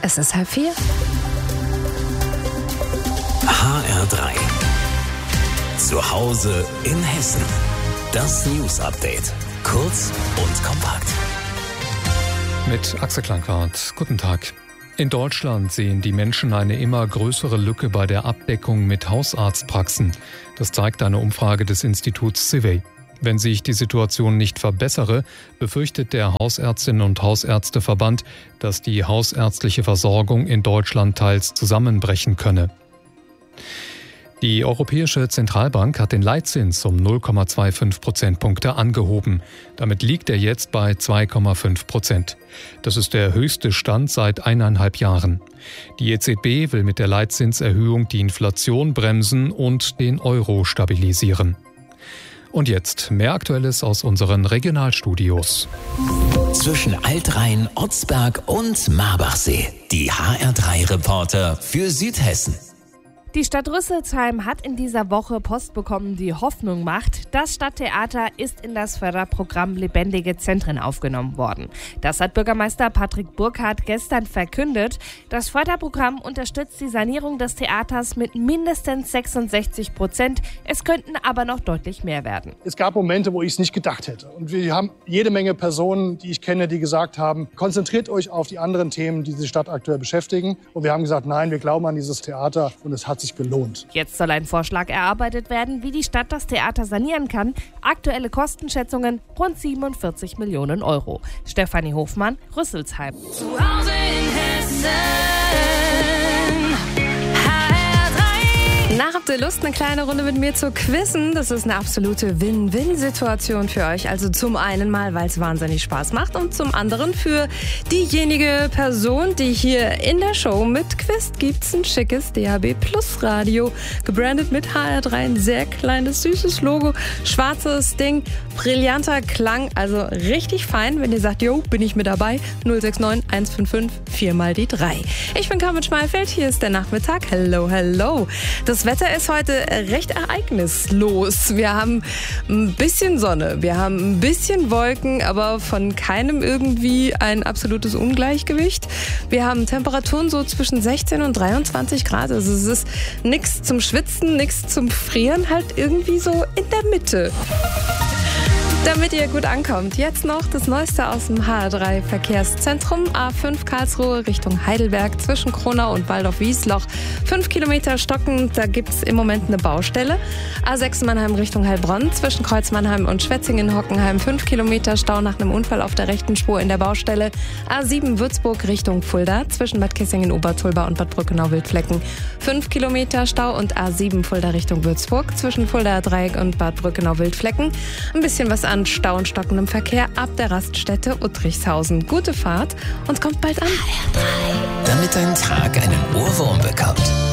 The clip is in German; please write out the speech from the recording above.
Es ist 3:30. HR3. Zu Hause in Hessen. Das News-Update. Kurz und kompakt. Mit Axel Klankwart. Guten Tag. In Deutschland sehen die Menschen eine immer größere Lücke bei der Abdeckung mit Hausarztpraxen. Das zeigt eine Umfrage des Instituts CIVEY. Wenn sich die Situation nicht verbessere, befürchtet der Hausärztinnen- und Hausärzteverband, dass die hausärztliche Versorgung in Deutschland teils zusammenbrechen könne. Die Europäische Zentralbank hat den Leitzins um 0,25 Prozentpunkte angehoben. Damit liegt er jetzt bei 2,5%. Das ist der höchste Stand seit 1,5 Jahren. Die EZB will mit der Leitzinserhöhung die Inflation bremsen und den Euro stabilisieren. Und jetzt mehr Aktuelles aus unseren Regionalstudios. Zwischen Altrhein, Otzberg und Marbachsee. Die HR3-Reporter für Südhessen. Die Stadt Rüsselsheim hat in dieser Woche Post bekommen, die Hoffnung macht. Das Stadttheater ist in das Förderprogramm Lebendige Zentren aufgenommen worden. Das hat Bürgermeister Patrick Burkhardt gestern verkündet. Das Förderprogramm unterstützt die Sanierung des Theaters mit mindestens 66%. Es könnten aber noch deutlich mehr werden. Es gab Momente, wo ich es nicht gedacht hätte. Und wir haben jede Menge Personen, die ich kenne, die gesagt haben, konzentriert euch auf die anderen Themen, die die Stadt aktuell beschäftigen. Und wir haben gesagt, nein, wir glauben an dieses Theater und es hat sich gelohnt. Jetzt soll ein Vorschlag erarbeitet werden, wie die Stadt das Theater sanieren kann. Aktuelle Kostenschätzungen rund 47 Millionen Euro. Stefanie Hofmann, Rüsselsheim. Zu Hause in Hessen. Na, habt ihr Lust, eine kleine Runde mit mir zu quizzen? Das ist eine absolute Win-Win-Situation für euch. Also zum einen mal, weil es wahnsinnig Spaß macht und zum anderen für diejenige Person, die hier in der Show mitquizt, gibt's ein schickes DAB Plus Radio, gebrandet mit HR3, ein sehr kleines, süßes Logo, schwarzes Ding, brillanter Klang, also richtig fein, wenn ihr sagt, jo, bin ich mit dabei, 069 155 4 mal die 3. Ich bin Carmen Schmalfeld, hier ist der Nachmittag. Hello, hello. Das Wetter ist heute recht ereignislos. Wir haben ein bisschen Sonne, wir haben ein bisschen Wolken, aber von keinem irgendwie ein absolutes Ungleichgewicht. Wir haben Temperaturen so zwischen 16 und 23 Grad. Also es ist nichts zum Schwitzen, nichts zum Frieren, halt irgendwie so in der Mitte. Damit ihr gut ankommt, jetzt noch das Neueste aus dem HR3 Verkehrszentrum. A5 Karlsruhe Richtung Heidelberg zwischen Kronau und Waldorf-Wiesloch. 5 Kilometer stockend, da gibt es im Moment eine Baustelle. A6 Mannheim Richtung Heilbronn zwischen Kreuz Mannheim und Schwetzingen-Hockenheim. 5 Kilometer Stau nach einem Unfall auf der rechten Spur in der Baustelle. A7 Würzburg Richtung Fulda zwischen Bad Kissingen-Obertulba und Bad Brückenau-Wildflecken. 5 Kilometer Stau und A7 Fulda Richtung Würzburg zwischen Fulda Dreieck und Bad Brückenau-Wildflecken. Ein bisschen was an Stau und stockendem Verkehr ab der Raststätte Uttrichshausen. Gute Fahrt und kommt bald an. Damit dein Tag einen Ohrwurm bekommt.